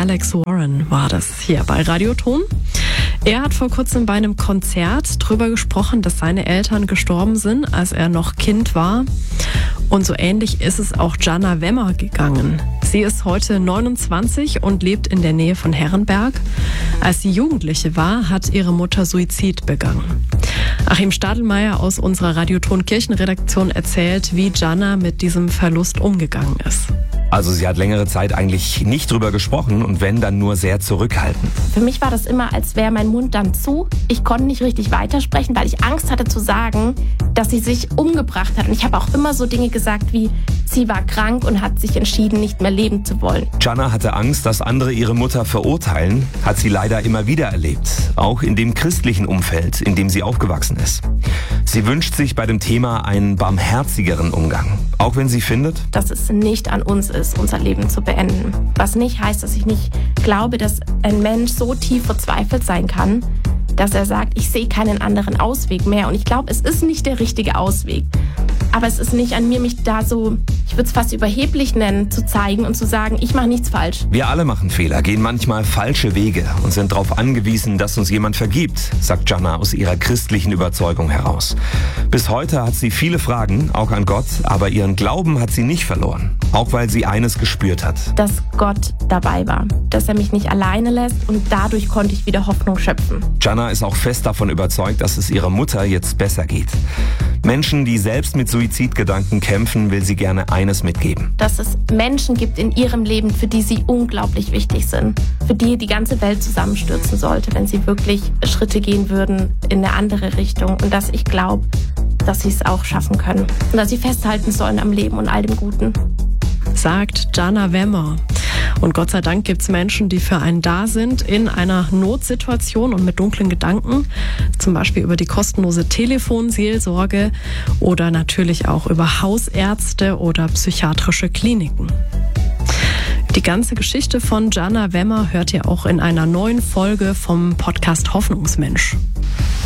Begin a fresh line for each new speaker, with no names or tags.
Alex Warren war das hier bei Radioton. Er hat vor kurzem bei einem Konzert drüber gesprochen, dass seine Eltern gestorben sind, als er noch Kind war. Und so ähnlich ist es auch Jana Wemmer gegangen. Sie ist heute 29 und lebt in der Nähe von Herrenberg. Als sie Jugendliche war, hat ihre Mutter Suizid begangen. Achim Stadelmeier aus unserer Radioton Kirchenredaktion erzählt, wie Jana mit diesem Verlust umgegangen ist.
Also sie hat längere Zeit eigentlich nicht drüber gesprochen und wenn, dann nur sehr zurückhaltend.
Für mich war das immer, als wäre mein Mund dann zu. Ich konnte nicht richtig weitersprechen, weil ich Angst hatte zu sagen, dass sie sich umgebracht hat. Und ich habe auch immer so Dinge gesagt wie, sie war krank und hat sich entschieden, nicht mehr leben zu wollen.
Jana hatte Angst, dass andere ihre Mutter verurteilen, hat sie leider immer wieder erlebt. Auch in dem christlichen Umfeld, in dem sie aufgewachsen ist. Sie wünscht sich bei dem Thema einen barmherzigeren Umgang. Auch wenn sie findet,
dass es nicht an uns ist, unser Leben zu beenden. Was nicht heißt, dass ich nicht glaube, dass ein Mensch so tief verzweifelt sein kann, dass er sagt, ich sehe keinen anderen Ausweg mehr. Und ich glaube, es ist nicht der richtige Ausweg. Aber es ist nicht an mir, mich da so, ich würde es fast überheblich nennen, zu zeigen und zu sagen, ich mache nichts falsch.
Wir alle machen Fehler, gehen manchmal falsche Wege und sind darauf angewiesen, dass uns jemand vergibt, sagt Jana aus ihrer christlichen Überzeugung heraus. Bis heute hat sie viele Fragen, auch an Gott, aber ihren Glauben hat sie nicht verloren. Auch weil sie eines gespürt hat.
Dass Gott dabei war, dass er mich nicht alleine lässt und dadurch konnte ich wieder Hoffnung schöpfen.
Jana ist auch fest davon überzeugt, dass es ihrer Mutter jetzt besser geht. Menschen, die selbst mit Suizidgedanken kämpfen, will sie gerne eines mitgeben.
Dass es Menschen gibt in ihrem Leben, für die sie unglaublich wichtig sind. Für die die ganze Welt zusammenstürzen sollte, wenn sie wirklich Schritte gehen würden in eine andere Richtung. Und dass ich glaube, dass sie es auch schaffen können. Und dass sie festhalten sollen am Leben und all dem Guten.
Sagt Jana Wemmer. Und Gott sei Dank gibt es Menschen, die für einen da sind in einer Notsituation und mit dunklen Gedanken. Zum Beispiel über die kostenlose Telefonseelsorge oder natürlich auch über Hausärzte oder psychiatrische Kliniken. Die ganze Geschichte von Jana Wemmer hört ihr auch in einer neuen Folge vom Podcast Hoffnungsmensch.